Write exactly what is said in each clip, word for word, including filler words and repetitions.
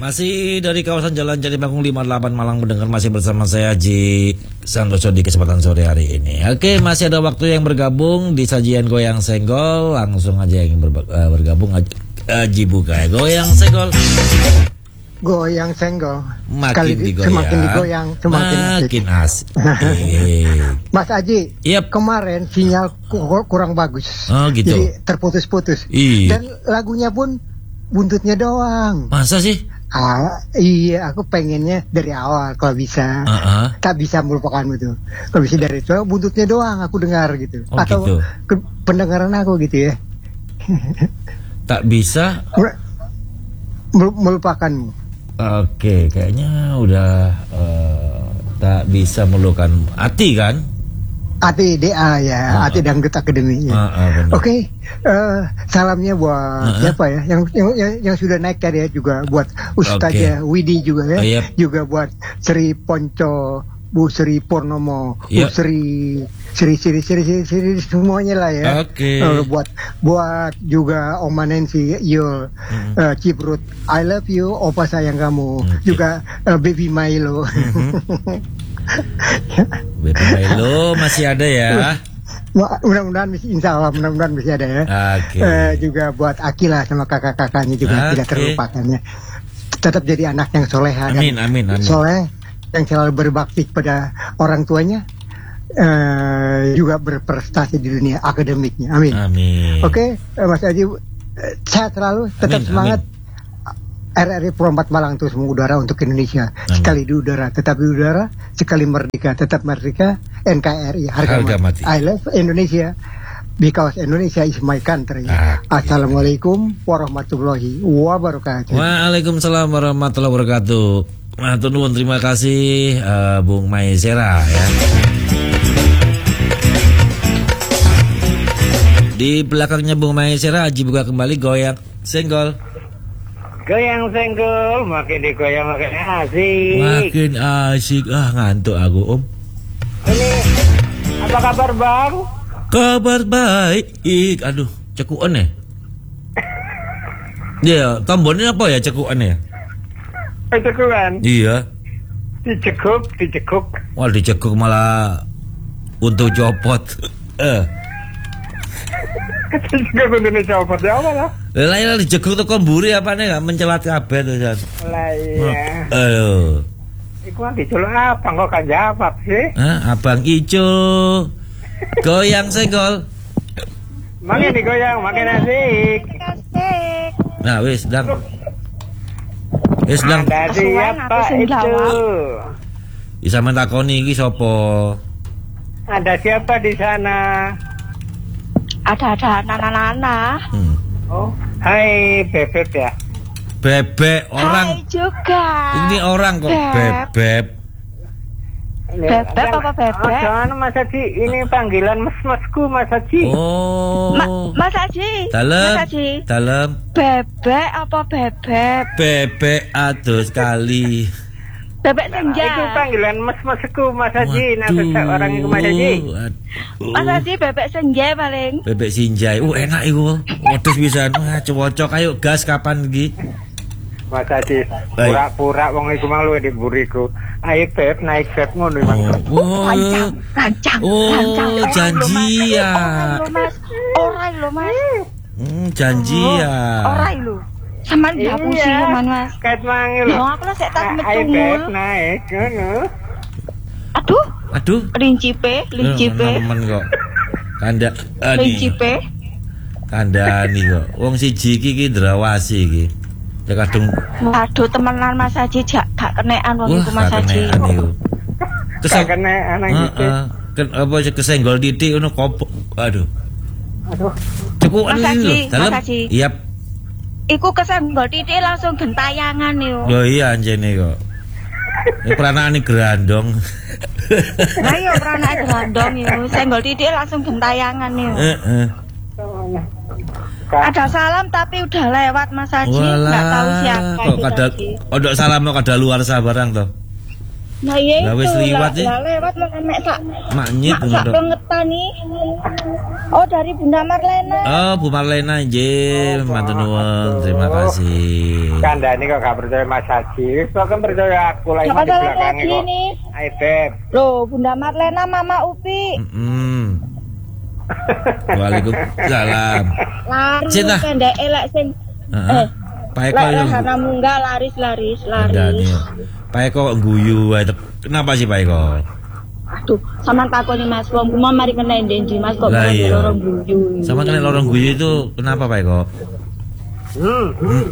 Masih dari kawasan Jalan Jatibangun lima puluh delapan Malang mendengar, masih bersama saya Haji Santoso di kesempatan sore hari ini. Oke, masih ada waktu yang bergabung di sajian Goyang Senggol. Langsung aja yang ber, uh, bergabung Haji buka ya. Goyang Senggol. Goyang Senggol. Makin di, digoyang, semakin digoyang, semakin makin asik. Mas Haji, yep. Kemarin sinyal kurang bagus. Oh gitu. Jadi terputus-putus. Iya. Dan lagunya pun buntutnya doang. Masa sih? Ah, iya, aku pengennya dari awal kalau bisa. Uh-huh. Tak bisa melupakanmu tuh. Kalau bisa dari itu buntutnya doang aku dengar gitu. Oh, Atau gitu. Ke, pendengaran aku gitu ya. Tak bisa melupakanmu. Oke, kayaknya udah uh, tak bisa melupakan hati kan? Hati D A ya, uh-uh. Hati Dangdut Akademi. Ya. Uh-uh, Oke, okay, uh, salamnya buat uh-uh. siapa ya? Yang, yang yang sudah naik tadi ya, juga buat Ustazah okay. Widi juga ya, oh, yep. juga buat Sri Ponco, Bu Sri Purnomo, yep. Bu Sri Sri Sri Sri Sri, Sri semuanya lah ya. Oke. Okay. Uh, buat buat juga Oma Nancy, Yul, mm-hmm. uh, Ciprut, I love you, Opa sayang kamu, okay. juga uh, Baby Milo. Mm-hmm. Baby Milo masih ada ya. Mudah-mudahan masih, insya Allah mudah-mudahan masih ada ya. Okay. Uh, juga buat Akila sama kakak-kakaknya juga okay. tidak terlupakan ya. Tetap jadi anak yang soleha. Amin, dan amin, amin. Soleh yang selalu berbakti pada orang tuanya, uh, juga berprestasi di dunia akademiknya. Amin. Amin. Oke, okay, Mas Haji, uh, sehat selalu, tetap amin, semangat. Amin. R R I Pro empat Malang terus mengudara untuk Indonesia. Amin. Sekali di udara, tetap di udara. Sekali merdeka, tetap merdeka. N K R I, harga, harga mati. mati. I love Indonesia because Indonesia is my country. Ah, Assalamualaikum warahmatullahi wabarakatuh. Waalaikumsalam warahmatullahi wabarakatuh. Nah, nuwun, terima kasih uh, Bung Maisera ya. Di belakangnya Bung Maisera, Haji buka kembali Goyang Senggol. Goyang Senggol, makin digoyang makin asik. Makin asik, ah ngantuk aku Om. Ini apa kabar Bang? Kabar baik. Ik, aduh, cekuan ya. Iya, tombolnya apa ya cekuan ya? Cekuan. Iya. Dicekuk, dicekuk. Wah, dicekuk malah untuk copot. Eh. Dicekuk untuk copot ya apa lah? Lah ya dicekuk tuh komburi apa nih gak mencelat kabeh tuh Jan. Lah iya. Aduh. Iku kan diculuk abang kok kan jawab sih? Hah, Abang Ijo. Goyang Senggol. Makin digoyang makin asik. Asik. Nah, wis dang. Wis dang. Ada siapa itu? Bisa mentakoni iki sapa? Ada siapa di sana? Ada-ada nana-nana. Hmm. Oh, hai Bebek ya. Bebek orang. Hai juga. Ini orang kok Bebek. Bebek apa bebek? Oh, jangan Mas Haji, ini panggilan mas-masku Mas Haji. Oh. Ma Mas Haji. Dalam. Mas Haji. Dalam. Bebek apa bebek? Bebek aduh sekali. Bebek senja. Itu panggilan mas-masku Mas Haji. Nah, orang itu Mas Haji. Mas Haji bebek senja paling. Bebek sinjai. Uh enak iku. Wedhus pisan. Wah, cocok ayo gas kapan iki? Mas Haji, pura-pura wong iku mang luwih diburiku. Ayo Beb, naik Beb ngono Mas. Oh, lancang, lancang, oh, lancang. janji ya. Orai lho Mas. Hmm, janji ya. Orai lho. Saman dihapusi saman Mas. Ket mangi lho. Yo aku lah sek tak metu. Ayo Beb, naik ngono. Aduh. Aduh. Lincipe, lincipe. Temen kok. Kanda lincipe. Kandani kok. Wong siji iki ki ndrawasi iki. Ya kadung. Waduh temenan Mas Haji jak gak kenekan wong iku Mas Haji. Kesek kenekan iki. Ken apa kesenggol titik ngono kopok. Aduh. Aduh. Cekukan iki lho, dalem. Iya. Iku kesenggol titik langsung gentayangan yo. Lho iya anjene kok. Ini peranane grandong. Lah iya peranane grandong yo, senggol titik langsung gentayangan yo. Heeh. Ada salam tapi udah lewat Mas Haji, enggak tahu siapa. Kok kada odok salam kok kada luar sabarang toh. Nah iya Lah itu, wis liwat lah, ya. lah lewat mau mek sak. Maknyit Mak sak pengetan nih. Oh dari Bunda Marlena. Oh, Bu Marlena nggih, matur nuwun. Terima kasih. Kandani kok gak percaya Mas Haji. Kok kan percaya aku lah Siapa di salah belakangnya lagi kok. nih? Ayo Beb. Loh, Bunda Marlena Mama Upi. Heeh. Waalaikumsalam. Lari Cita. pendek elek sing Heeh. eh Pak Eko lek yo. Rahana munggah laris laris Kandani. laris. Pak Eko guyu wae. Kenapa sih Pak Eko? Aduh, sampean takoni Mas, wong kuwi mari kena endi Mas kok Lah iya. lorong guyu. Sama kena lorong guyu itu kenapa Pak Eko? Hmm.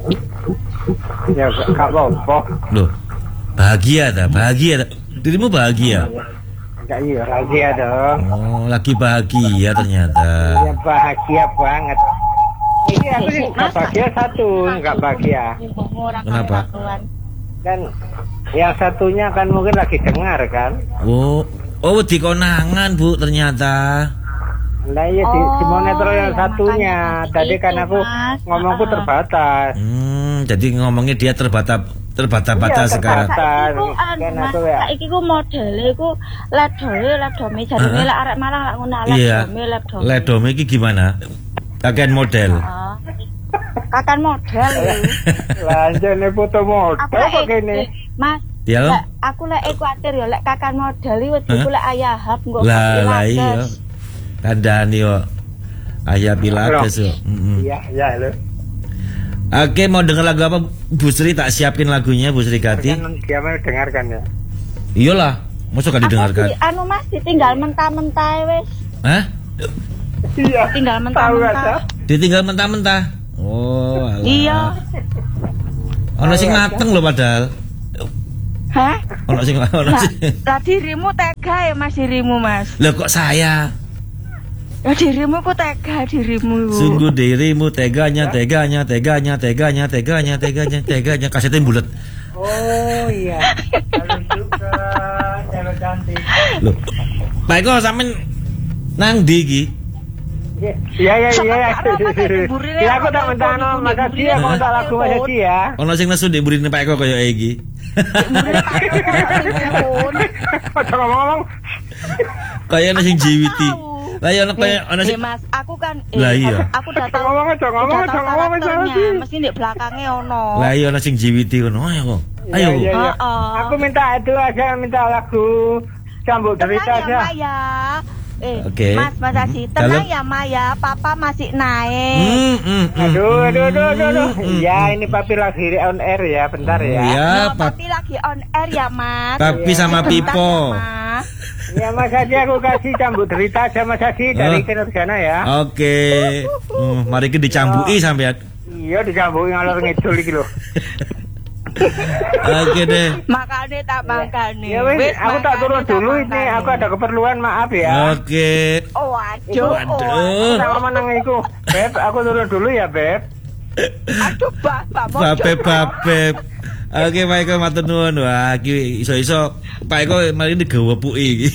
Ya gak apa-apa. Loh, bahagia dah, bahagia dah. Dirimu bahagia? Enggak iya bahagia dong. Oh, lagi bahagia ternyata. Ya bahagia banget. Ini aku sih nggak bahagia satu, nggak bahagia. Kenapa? Kan yang satunya kan mungkin lagi dengar kan. Oh, oh di konangan Bu ternyata. Nah iya di, di Oh, monitor yang ya, satunya. makanya Tadi kan itu, aku Mas. ngomongku Ah. terbatas. Hmm, jadi ngomongnya dia terbatas terbata-bata Iya, sekarang. terbatas. Saiki ku Kan anu aku Mas, ya. saiki ku modele ku ledole ledome jarine Heeh. lek arek Malang lek ngono Iya. ledome ledome. Ledome iki gimana? Kakek model. Heeh. Kakan model lho. Lanjane foto model Aku kok lek kene. eh, Mas, Ya lek lo? aku lek kuatir ya lek kakan model iki wedi lek ayahap engko Lah lah iya. Kandani yo. Ayah Pilates yo. Mm-mm. Iya, iya lho. Oke, mau denger lagu apa? Bu Sri tak siapin lagunya Bu Sri Gati. Kan dia mau dengarkan ya. Iyalah, masa gak didengarkan? Anu Mas ditinggal mentah-mentah wis. Hah? Iya. Tinggal Tahu mentah-mentah. aja. Ditinggal mentah-mentah. Oh, alah. Iya. Ono sing mateng lho padahal. Hah? Ono sing ono Lah, sing. lah dirimu tega ya Mas dirimu Mas. Lah kok saya? Ya dirimu ku tega dirimu. Sungguh dirimu teganya, teganya, teganya, teganya, teganya, teganya, teganya. Kasetnya bulat. Oh iya. Halo juga, cewek cantik. Loh. Pak Eko sampean nang ndi iki? Iya iya iya. Ya aku tak minta no, Buri-buri, makasih buri-buri. ya aku tak lagu makasih ya. Ono sing nesu ndek mburine Pak Eko kaya iki. Ojo ngomong-ngomong. Kaya ono sing jiwiti. Lah ya ono kaya ono Eh, sing Mas, aku kan eh, Lah iya. aku udah tahu. Ngomong, ngomong, ngomong, udah tahu ngomong, ngomong, karakternya. ngomong. Mesti di belakangnya ono. Lah iya ono sing jiwiti ngono. Ayo kok. Ayo. Iya, iya, iya. Oh, oh. Aku minta itu aja, minta lagu Cambuk Derita Tenang ya aja. Maya. Eh, Oke. Mas, Mas Asi, Mhm. tenang Dalam. ya Maya, Papa masih naik. Hmm, hmm, hmm. Aduh, aduh, aduh, aduh, aduh. Hmm, Ya, ini papi lagi on air ya, bentar ya. Iya, Loh, Pak. Papi lagi on air ya Mas. Papi sama Bentar Pipo. ya, Mas. Ya, Mas Haji aku kasih Cambuk Derita aja Mas Haji dari Oh. Kinerjana ya. Oke. Hmm, mari kita dicambuki sampean. Iya, dicambuk ngalor ngidul iki lho. Oke deh. Makane tak makane. Ya wis, Wis, aku tak makane turun dulu ini, makane. aku ada keperluan, maaf ya. Oke. Oh, waduh. Waduh. Oh, Aku sama nang iku. Beb, aku turun dulu ya, Beb. aduh, Bapak. mau Babeb coba. babeb. Oke, Pak Eko matur nuwun. Wah, iki iso-iso Pak Eko mari digawepuki iki.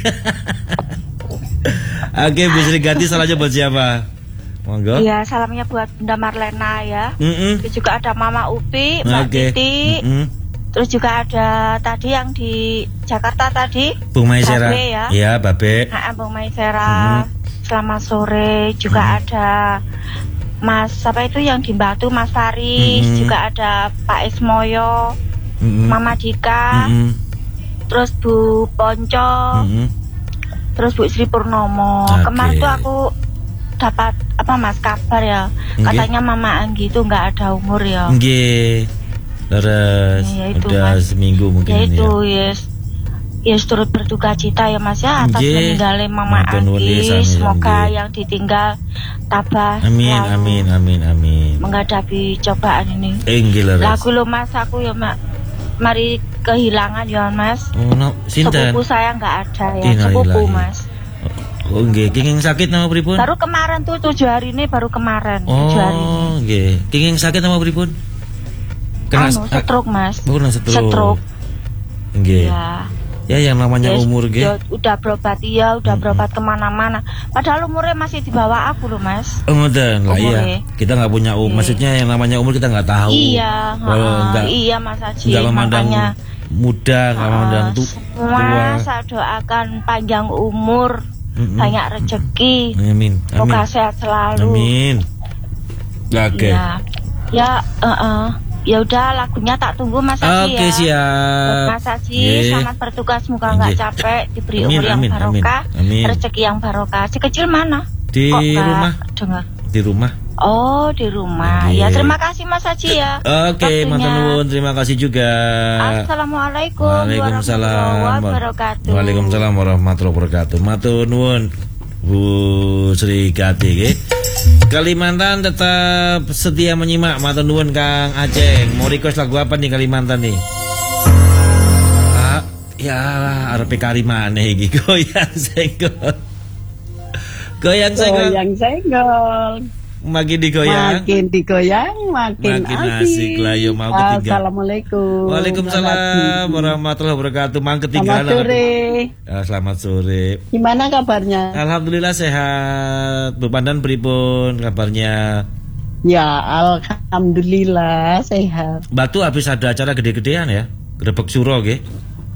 Oke, Bu Sri Gati salahnya buat siapa? Monggo. Iya, salamnya buat Bunda Marlena ya. Heeh. Terus juga ada Mama Upi, Mbak Oke. Titi. Mm-mm. Terus juga ada tadi yang di Jakarta tadi. Bung Maisera. Babe ya. Iya, Babe. Nah, Bung Maisera. Selamat sore. Juga ada Mas apa itu yang di Batu, Mas Faris. Mm-mm. Juga ada Pak Ismoyo, Mm-mm. Mama Dika. Mm-mm. Terus Bu Ponco. Mm-mm. Terus Bu Sri Purnomo. Oke. Kemarin tuh aku dapat apa Mas kabar ya. Nggih. Katanya Mama Anggi itu nggak ada umur ya. Nggih. Terus Ya, itu, udah Mas. seminggu mungkin Ya ini itu ya. yes. Yes turut berduka cita ya Mas ya atas Nggih. meninggalnya Mama Matur nuwun, Anggi. sami, Semoga sami. yang ditinggal tabah Amin, selalu amin, amin, amin. menghadapi cobaan ini. Inggih leres. Lagu lo Mas aku ya Mak. Mari kehilangan ya Mas. Oh, no, sinten? Sepupu saya nggak ada ya. Innalillahi. Sepupu Mas. Oh, nggih, kenging sakit nama pripun? Baru kemarin tuh tujuh hari ini baru kemarin tujuh hari ini. Oh, nggih. Kenging sakit nama pripun? Anu, stroke Mas. Oh, kena stroke. Stroke. Nggih. Ya. Ya, yang namanya Yes, umur nggih. ya, udah berobat iya, udah berobat kemana-mana. Padahal umurnya masih di bawah aku loh Mas. Oh, ngoten. Lah iya. Umurnya. Kita nggak punya umur. Iya. Maksudnya yang namanya umur kita nggak tahu. Iya, Kalau heeh, nggak iya Mas Haji. nggak memandang Makanya muda, nggak mandang tu semua saya doakan panjang umur, mm-mm. banyak rezeki, amin, semoga sehat selalu, amin. Oke. Okay. Ya, ya, uh, uh. ya udah lagunya tak tunggu Mas Haji. Oke, ya. siap. Mas Haji, yeah. Selamat bertugas, semoga nggak capek, diberi amin, umur yang amin, barokah, amin. rezeki yang barokah. Si kecil mana? Di Kok rumah. Dengar? Di rumah. Oh, di rumah. Okay. Ya, terima kasih Mas Haji ya. Oke, okay, mantan nuwun, terima kasih juga. Assalamualaikum Waalaikumsalam warahmatullahi wabarakatuh. Waalaikumsalam warahmatullahi wabarakatuh. Matur nuwun Bu Sri Gati nggih. Kalimantan tetap setia menyimak. Matur nuwun Kang Aceh. Mau request lagu apa nih Kalimantan nih? Ah, ya arep karimane iki goyang senggol. Goyang senggol. Goyang senggol. Makin digoyang, makin digoyang, makin, makin asik lah. Yo mau ketinggalan. Assalamualaikum. Waalaikumsalam warahmatullahi wabarakatuh. Mang ketinggalan. Selamat sore. Ya, selamat sore. Gimana kabarnya? Alhamdulillah sehat. Bu Pandan pripun kabarnya? Ya, alhamdulillah sehat. Batu habis ada acara gede-gedean ya? Grebek suro nggih.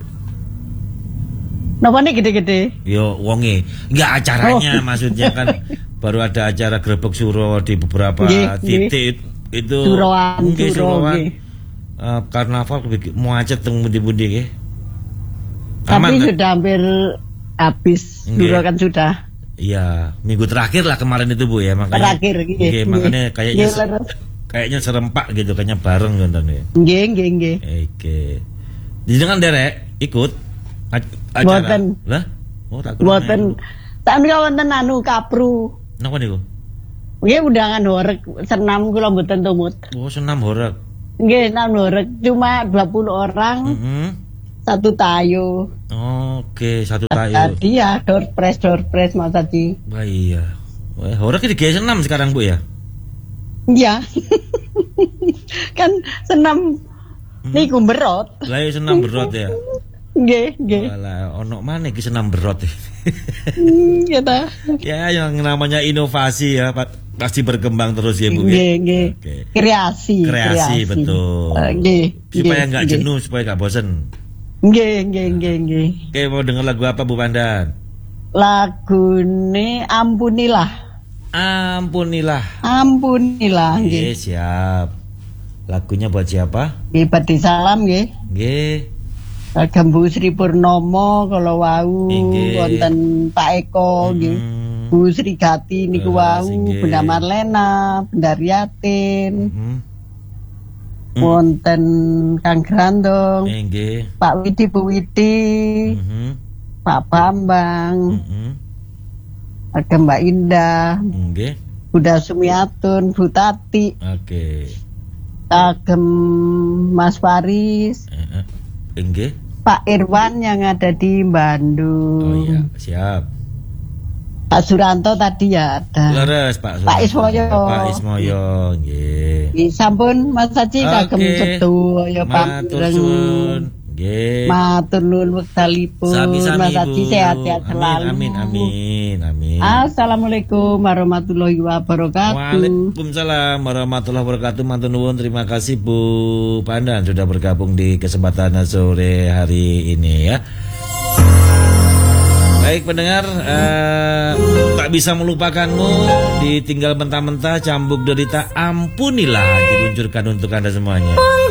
Napa nih gede-gede? Yo wonge. Enggak acaranya, oh. Maksudnya kan baru ada acara grebek suro di beberapa Gih, titik gih. Itu suroan, mungkin suro, suroan uh, karnaval mau acet teng budi-budi nggih. Tapi kan? Sudah hampir habis, suro kan sudah. Iya, minggu terakhir lah kemarin itu Bu ya, makanya. Terakhir gitu. Nggih, makanya kayaknya se kayaknya serempak gitu, kayaknya bareng ngoten ya. Nggih, nggih, nggih. Oke. Jenengan derek ikut acara. Boten. Lah? Oh, tak boten. Tak menika wonten anu kapru. Napa niku? Nggih undangan horeg senam kula mboten tumut. Oh, senam horeg. Nggih, senam horeg cuma dua puluh orang. Mm -hmm. Satu tayo. Oh, oke, satu tayo. Tadi ya, door press, door press Mas Haji. Wah iya. Wah, horeg iki digawe senam sekarang Bu ya? Iya. Kan senam hmm. niku berot. Lah ya senam berot ya. Nggih, nggih. Walah, ono maneh iki senam berot. Ya ta. Ya yang namanya inovasi ya, pasti berkembang terus ya Bu. Nggih, nggih. Kreasi, kreasi, kreasi betul. Nggih. Uh, supaya enggak jenuh, supaya enggak bosen. Nggih, nggih, nggih, nggih. Oke, mau denger lagu apa Bu Pandan? Lagune Ampunilah. Ampunilah. Ampunilah, nggih. Oke, siap. Lagunya buat siapa? Nggih, badhe salam nggih. Nggih. Kagem Bu Sri Purnomo kalau wau wonten Pak Eko nggih. Mm. Bu Sri Gati niku wau, Bunda Marlena, Bunda Riatin. Mm. Mm. Wonten Kang Grandong. Nggih. Pak Widi, Bu Widi. Mm -hmm. Pak Bambang. Mm -hmm. Ada Mbak Indah. Nggih. Bunda Sumiatun, Bu Tati. Oke. Okay. Kagem Mas Faris. Uh, uh. Nggih. Pak Irwan yang ada di Bandung. Oh iya, siap. Pak Suranto tadi ya ada. Leres Pak Suranto. Pak Ismoyo. Pak Ismoyo, nggih. Nggih, sampun Mas Haji kagem setu ya pamireng. Nggih. Matur nuwun wektalipun. Mas Haji sehat-sehat selalu. Amin, amin, amin. Assalamualaikum warahmatullahi wabarakatuh. Waalaikumsalam warahmatullahi wabarakatuh. Matur nuwun, terima kasih Bu Pandan sudah bergabung di kesempatan sore hari ini ya. Baik pendengar, uh, tak bisa melupakanmu, ditinggal mentah-mentah, cambuk derita, ampunilah diluncurkan untuk Anda semuanya.